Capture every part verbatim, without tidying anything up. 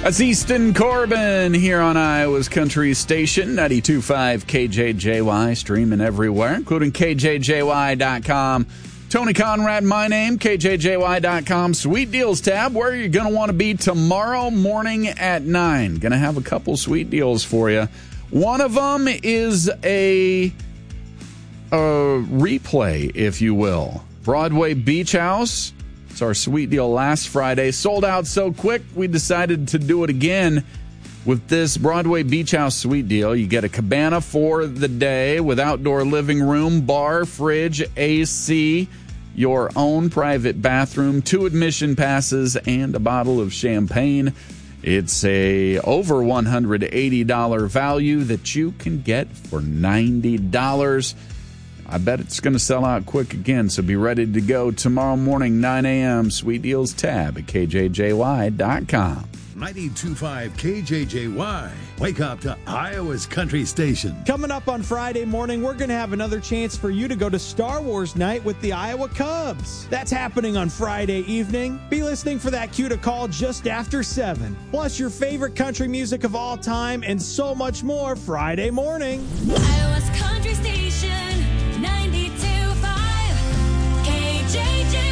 That's Easton Corbin here on Iowa's Country Station, ninety-two point five K J J Y, streaming everywhere, including K J J Y dot com. Tony Conrad, my name, K J J Y dot com. Sweet Deals tab, where you're going to want to be tomorrow morning at nine. Going to have a couple sweet deals for you. One of them is a, a replay, if you will. Broadway Beach House. It's our sweet deal last Friday. Sold out so quick, we decided to do it again with this Broadway Beach House sweet deal. You get a cabana for the day with outdoor living room, bar, fridge, A C, your own private bathroom, two admission passes, and a bottle of champagne. It's a over one hundred eighty dollars value that you can get for ninety dollars. I bet it's going to sell out quick again, so be ready to go tomorrow morning, nine a.m. Sweet Deals tab at K J J Y dot com. ninety-two point five K J J Y. Wake up to Iowa's Country Station. Coming up on Friday morning, we're going to have another chance for you to go to Star Wars night with the Iowa Cubs. That's happening on Friday evening. Be listening for that cue to call just after seven. Plus your favorite country music of all time and so much more Friday morning. Iowa's Country Station. ninety-two point five K J J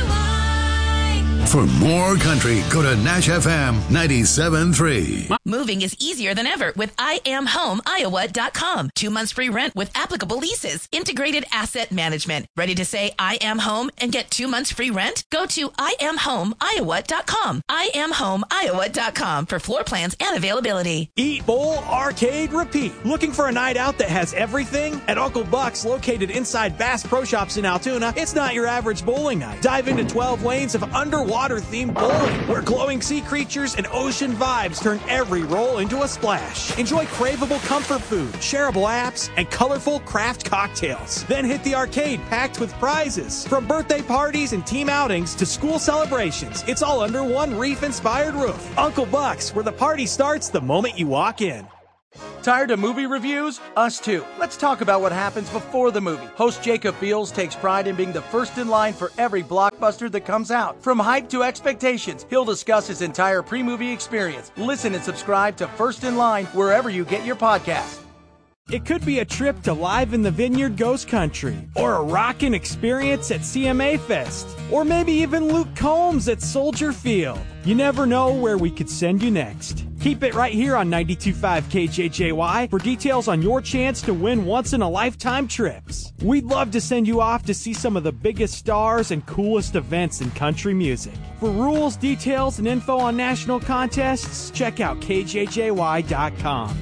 Y. For more country, go to Nash F M ninety-seven point three. Moving is easier than ever with I am home Iowa dot com. Two months free rent with applicable leases. Integrated asset management. Ready to say I am home and get two months free rent? Go to I am home Iowa dot com. I am home Iowa dot com for floor plans and availability. Eat, bowl, arcade, repeat. Looking for a night out that has everything? At Uncle Buck's, located inside Bass Pro Shops in Altoona, it's not your average bowling night. Dive into twelve lanes of underwater-themed bowling, where glowing sea creatures and ocean vibes turn every roll into a splash. Enjoy craveable comfort food, shareable apps, and colorful craft cocktails. Then hit the arcade packed with prizes. From birthday parties and team outings to school celebrations, it's all under one reef-inspired roof. Uncle Buck's, where the party starts the moment you walk in. Tired of movie reviews? Us too. Let's talk about what happens before the movie. Host Jacob Fields takes pride in being the first in line for every blockbuster that comes out. From hype to expectations, he'll discuss his entire pre-movie experience. Listen and subscribe to First in Line wherever you get your podcast. It could be a trip to Live in the Vineyard Ghost Country, or a rockin' experience at C M A Fest, or maybe even Luke Combs at Soldier Field. You never know where we could send you next. Keep it right here on ninety-two point five K J J Y for details on your chance to win once-in-a-lifetime trips. We'd love to send you off to see some of the biggest stars and coolest events in country music. For rules, details, and info on national contests, check out K J J Y dot com.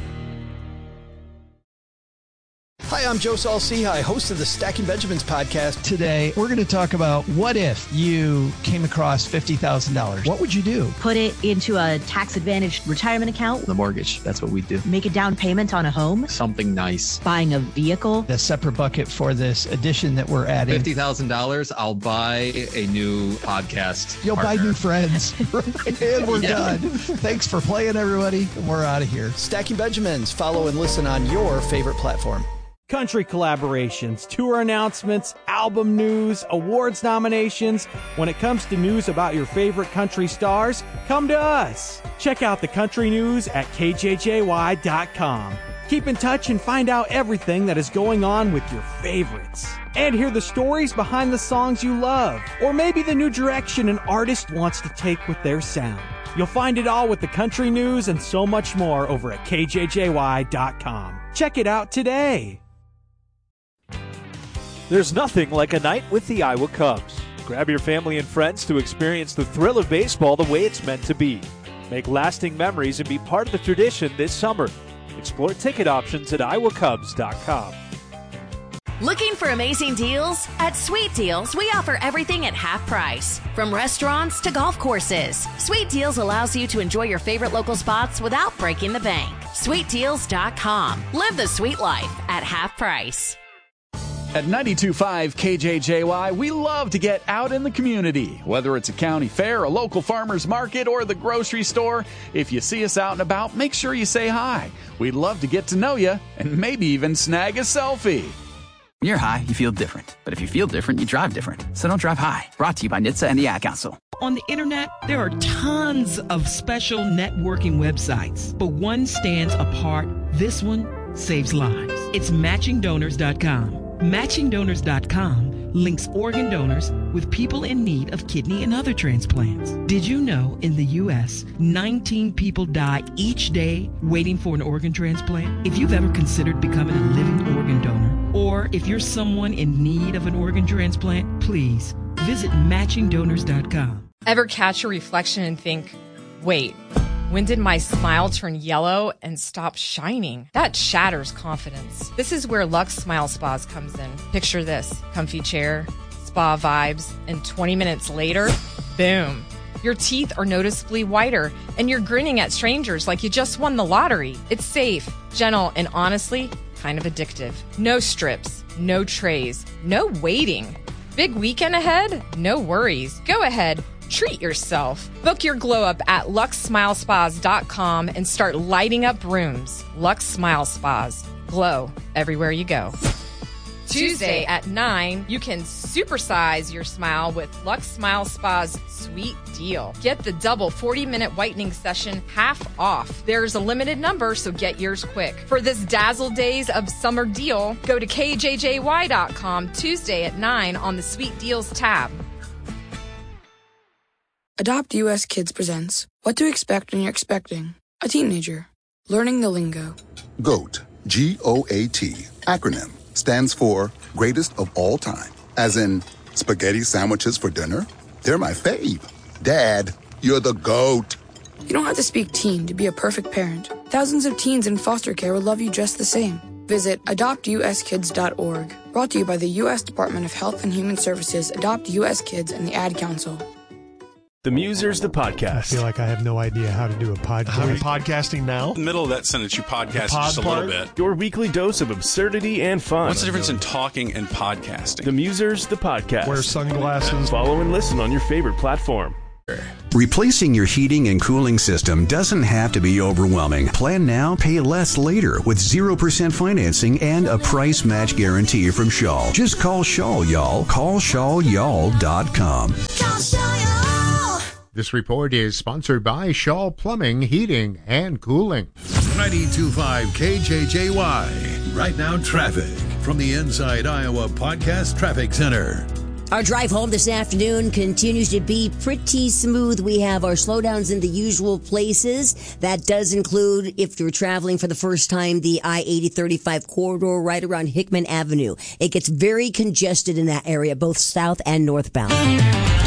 Hi, I'm Joe Saul-Sehy, host of the Stacking Benjamins podcast. Today, we're going to talk about what if you came across fifty thousand dollars. What would you do? Put it into a tax-advantaged retirement account. The mortgage, that's what we do. Make a down payment on a home. Something nice. Buying a vehicle. The separate bucket for this edition that we're adding. fifty thousand dollars, I'll buy a new podcast You'll partner. buy new friends. And we're Yeah. done. Thanks for playing, everybody. We're out of here. Stacking Benjamins. Follow and listen on your favorite platform. Country collaborations, tour announcements, album news, awards nominations. When it comes to news about your favorite country stars, come to us. Check out the country news at K J J Y dot com. Keep in touch and find out everything that is going on with your favorites. And hear the stories behind the songs you love, or maybe the new direction an artist wants to take with their sound. You'll find it all with the country news and so much more over at K J J Y dot com. Check it out today. There's nothing like a night with the Iowa Cubs. Grab your family and friends to experience the thrill of baseball the way it's meant to be. Make lasting memories and be part of the tradition this summer. Explore ticket options at Iowa Cubs dot com. Looking for amazing deals? At Sweet Deals, we offer everything at half price. From restaurants to golf courses, Sweet Deals allows you to enjoy your favorite local spots without breaking the bank. Sweet Deals dot com. Live the sweet life at half price. At ninety-two point five K J J Y, we love to get out in the community. Whether it's a county fair, a local farmer's market, or the grocery store, if you see us out and about, make sure you say hi. We'd love to get to know you and maybe even snag a selfie. When you're high, you feel different. But if you feel different, you drive different. So don't drive high. Brought to you by N H T S A and the Ad Council. On the internet, there are tons of special networking websites, but one stands apart. This one saves lives. It's matching donors dot com. matching donors dot com links organ donors with people in need of kidney and other transplants. Did you know in the U S, nineteen people die each day waiting for an organ transplant? If you've ever considered becoming a living organ donor, or if you're someone in need of an organ transplant, please visit matching donors dot com. Ever catch your reflection and think, wait, when did my smile turn yellow and stop shining? That shatters confidence. This is where Lux Smile Spas comes in. Picture this, comfy chair, spa vibes, and twenty minutes later, boom. Your teeth are noticeably whiter, and you're grinning at strangers like you just won the lottery. It's safe, gentle, and honestly, kind of addictive. No strips, no trays, no waiting. Big weekend ahead? No worries. Go ahead. Treat yourself. Book your glow up at lux smile spas dot com and start lighting up rooms. Lux Smile Spas. Glow everywhere you go. Tuesday at nine, you can supersize your smile with Lux Smile Spa's sweet deal. Get the double forty-minute whitening session half off. There's a limited number, so get yours quick. For this dazzle days of summer deal, go to K J J Y dot com Tuesday at nine on the Sweet Deals tab. Adopt U S Kids presents What to Expect When You're Expecting a Teenager. Learning the lingo. GOAT, G O A T, acronym, stands for Greatest of All Time. As in, spaghetti sandwiches for dinner? They're my fave. Dad, you're the GOAT. You don't have to speak teen to be a perfect parent. Thousands of teens in foster care will love you just the same. Visit adopt u s kids dot org. Brought to you by the U S Department of Health and Human Services, Adopt U S Kids, and the Ad Council. The Musers, the podcast. I feel like I have no idea how to do a podcast. Are we podcasting now? In the middle of that sentence, you podcast pod just a part? little bit. Your weekly dose of absurdity and fun. What's the difference in talking and podcasting? The Musers, the podcast. Wear sunglasses. Follow and listen on your favorite platform. Replacing your heating and cooling system doesn't have to be overwhelming. Plan now, pay less later with zero percent financing and a price match guarantee from Shaw. Just call Shaw, y'all. Call shaw y'all dot com. This report is sponsored by Shaw Plumbing, Heating, and Cooling. ninety-two point five K J J Y. Right now, traffic from the Inside Iowa Podcast Traffic Center. Our drive home this afternoon continues to be pretty smooth. We have our slowdowns in the usual places. That does include, if you're traveling for the first time, the I eighty thirty-five corridor right around Hickman Avenue. It gets very congested in that area, both south and northbound.